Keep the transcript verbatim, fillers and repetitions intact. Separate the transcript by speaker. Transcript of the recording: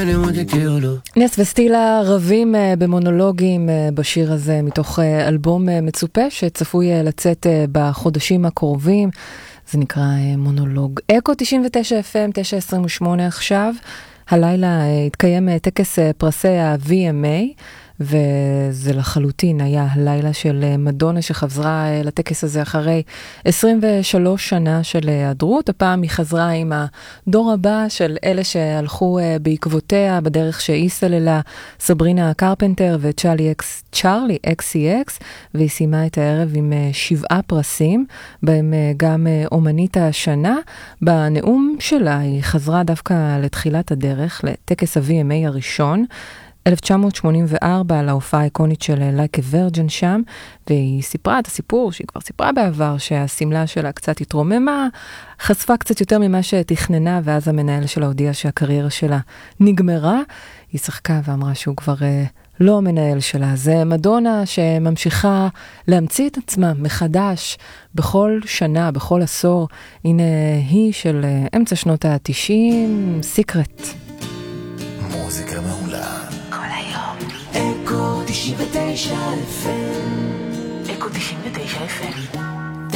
Speaker 1: tenemos te quiero lo.
Speaker 2: נס וסטילה רבים במונולוגים בשיר הזה מתוך אלבום מצופה שצפוי לצאת בחודשים הקרובים. זה נקרא מונולוג. אקו תשעים ותשע אף אם, תשע עשרים ושמונה עכשיו. הלילה התקיים טקס פרסי ה-וי אם איי, וזה לחלוטין היה הלילה של מדונה שחזרה לטקס הזה אחרי עשרים ושלוש שנה של היעדרות. הפעם היא חזרה עם הדור הבא של אלה שהלכו בעקבותיה בדרך שהיא סללה, סברינה קרפנטר וצ'ארלי אקס, צ'ארלי אקס סי אקס, והיא סיימה את הערב עם שבעה פרסים, בהם גם אומנית השנה. בנאום שלה היא חזרה דווקא לתחילת הדרך, לטקס ה-וי אם איי הראשון, אלף תשע מאות שמונים וארבע, על ההופעה האיקונית של Like a Virgin שם, והיא סיפרה את הסיפור שהיא כבר סיפרה בעבר, שהסמלה שלה קצת התרוממה, חשפה קצת יותר ממה שתכננה, ואז המנהל שלה הודיע שהקריירה שלה נגמרה. היא שחקה ואמרה שהוא כבר אה, לא המנהל שלה. זה מדונה שממשיכה להמציא את עצמה מחדש בכל שנה, בכל עשור. הנה היא של אה, אמצע שנות ה-תשעים, סיקרט.
Speaker 1: מוזיקה מעולה.
Speaker 3: אקו תשעים ותשע אף אם, אקו תשעים ותשע אף אם.